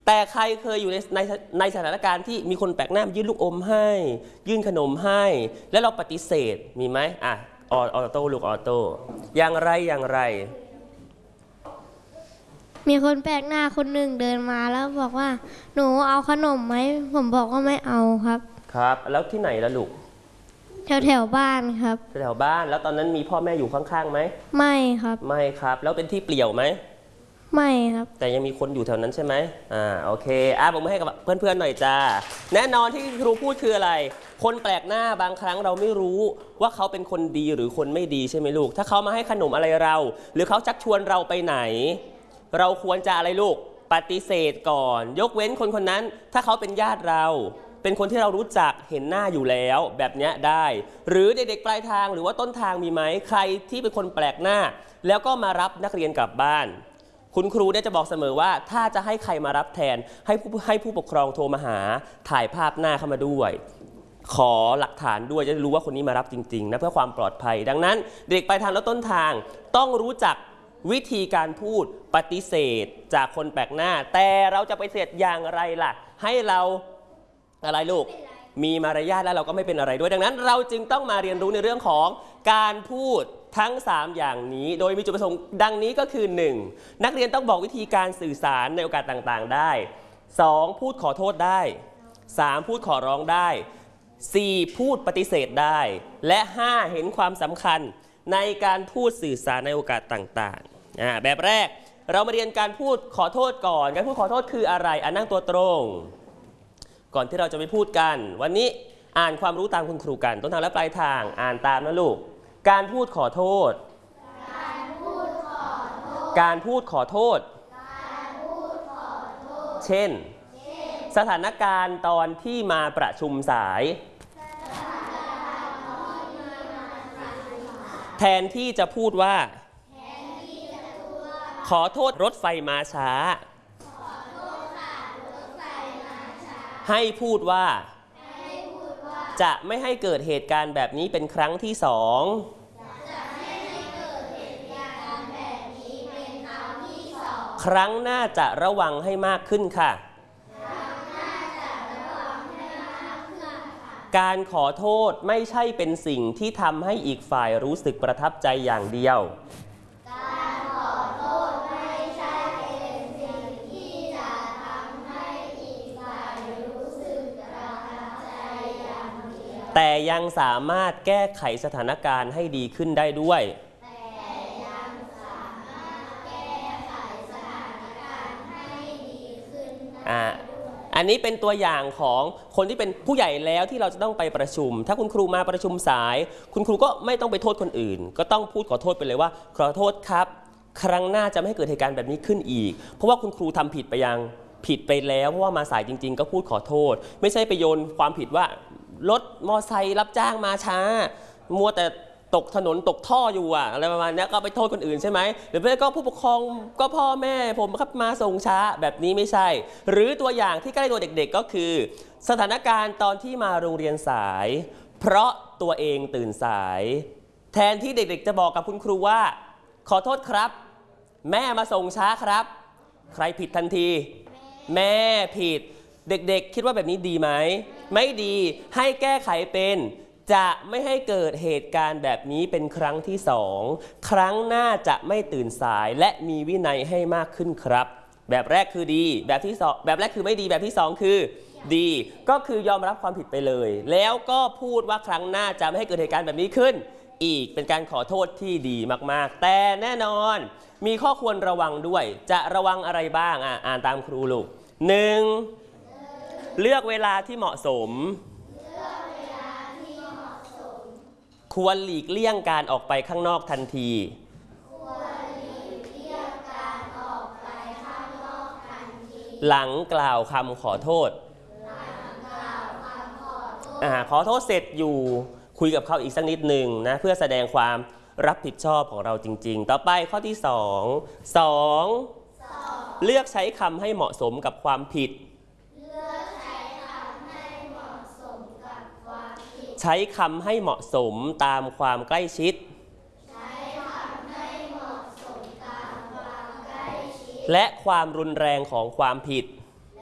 แต่ใครเคยอยู่ในสถานการณ์ที่มีคนแปลกหน้ายื่นลูกอมให้ยื่นขนมให้แล้วเราปฏิเสธมีไหมออโต้ลูกออโต้อย่างไรมีคนแปลกหน้าคนหนึ่งเดินมาแล้วบอกว่าหนูเอาขนมไหมผมบอกว่าไม่เอาครับครับแล้วที่ไหนล่ะลูกแถวบ้านครับแถวบ้านแล้วตอนนั้นมีพ่อแม่อยู่ข้างๆไหมไม่ครับไม่ครับแล้วเป็นที่เปลี่ยวไหมไม่ครับแต่ยังมีคนอยู่แถวนั้นใช่ไหมโอเคผมให้กับเพื่อนๆหน่อยจ้าแน่นอนที่ครูพูดคืออะไรคนแปลกหน้าบางครั้งเราไม่รู้ว่าเขาเป็นคนดีหรือคนไม่ดีใช่ไหมลูกถ้าเขามาให้ขนมอะไรเราหรือเขาชักชวนเราไปไหนเราควรจะอะไรลูกปฏิเสธก่อนยกเว้นคนนั้นถ้าเขาเป็นญาติเราเป็นคนที่เรารู้จักเห็นหน้าอยู่แล้วแบบนี้ได้หรือเด็กๆปลายทางหรือว่าต้นทางมีไหมใครที่เป็นคนแปลกหน้าแล้วก็มารับนักเรียนกลับบ้านคุณครูได้จะบอกเสมอว่าถ้าจะให้ใครมารับแทนให้ผู้ปกครองโทรมาหาถ่ายภาพหน้าเข้ามาด้วยขอหลักฐานด้วยจะรู้ว่าคนนี้มารับจริงๆนะเพื่อความปลอดภัยดังนั้นเด็กปลายทางและต้นทางต้องรู้จักวิธีการพูดปฏิเสธจากคนแปลกหน้าแต่เราจะไปเสธอย่างไรล่ะให้เราอะไรลูกมีมารยาทแล้วเราก็ไม่เป็นอะไรด้วยดังนั้นเราจึงต้องมาเรียนรู้ในเรื่องของการพูดทั้ง3อย่างนี้โดยมีจุดประสงค์ดังนี้ก็คือ 1. นักเรียนต้องบอกวิธีการสื่อสารในโอกาสต่างๆได้ 2. พูดขอโทษได้ 3. พูดขอร้องได้ 4. พูดปฏิเสธได้และ 5. เห็นความสำคัญในการพูดสื่อสารในโอกาสต่างๆแบบแรกเรามาเรียนการพูดขอโทษก่อนการพูดขอโทษคืออะไรนั่งตัวตรงก่อนที่เราจะไปพูดกันวันนี้อ่านความรู้ตามคุณครูกันต้นทางและปลายทางอ่านตามนะลูกการพูดขอโทษการพูดขอโทษเช่นสถานการณ์ตอนที่มาประชุมสายแทนที่จะพูดว่าขอโทษรถไฟมาช้าให้พูดว่าจะไม่ให้เกิดเหตุการณ์แบบนี้เป็นครั้งที่2ครั้งหน้าจะระวังให้มากขึ้นค่ะการขอโทษไม่ใช่เป็นสิ่งที่ทำให้อีกฝ่ายรู้สึกประทับใจอย่างเดียวแต่ยังสามารถแก้ไขสถานการณ์ให้ดีขึ้นได้ด้วยอันนี้เป็นตัวอย่างของคนที่เป็นผู้ใหญ่แล้วที่เราจะต้องไปประชุมถ้าคุณครูมาประชุมสายคุณครูก็ไม่ต้องไปโทษคนอื่นก็ต้องพูดขอโทษไปเลยว่าขอโทษครับครั้งหน้าจะไม่ให้เกิดเหตุการณ์แบบนี้ขึ้นอีกเพราะว่าคุณครูทำผิดไปแล้วเพราะว่ามาสายจริงๆก็พูดขอโทษไม่ใช่ไปโยนความผิดว่ารถมอไซค์รับจ้างมาช้ามัวแต่ตกถนนตกท่ออยู่อะไรประมาณนี้ก็ไปโทษคนอื่นใช่ไหมหรือไม่ก็ผู้ปกครองก็พ่อแม่ผมครับมาส่งช้าแบบนี้ไม่ใช่หรือตัวอย่างที่ใกล้ตัวเด็กๆก็คือสถานการณ์ตอนที่มาโรงเรียนสายเพราะตัวเองตื่นสายแทนที่เด็กๆจะบอกกับคุณครูว่าขอโทษครับแม่มาส่งช้าครับใครผิดทันทีแม่ผิดเด็กๆคิดว่าแบบนี้ดีไหมไม่ดีให้แก้ไขเป็นจะไม่ให้เกิดเหตุการณ์แบบนี้เป็นครั้งที่2ครั้งหน้าจะไม่ตื่นสายและมีวินัยให้มากขึ้นครับแบบแรกคือดีแบบแรกคือไม่ดีแบบที่2คือดีก็คือยอมรับความผิดไปเลยแล้วก็พูดว่าครั้งหน้าจะไม่ให้เกิดเหตุการณ์แบบนี้ขึ้นอีกเป็นการขอโทษที่ดีมากๆแต่แน่นอนมีข้อควรระวังด้วยจะระวังอะไรบ้างอ่านตามครูลูก 1. เลือกเวลาที่เหมาะสมควรหลีกเลี่ยงการออกไปข้างนอกทันทีหลังกล่าวคำขอโทษขอโทษเสร็จอยู่คุยกับเขาอีกสักนิดหนึ่งนะเพื่อแสดงความรับผิดชอบของเราจริงๆต่อไปข้อที่2เลือกใช้คำให้เหมาะสมกับความผิดใช้คำให้เหมาะสมตามความใกล้ชิดและความรุนแรงของความผิด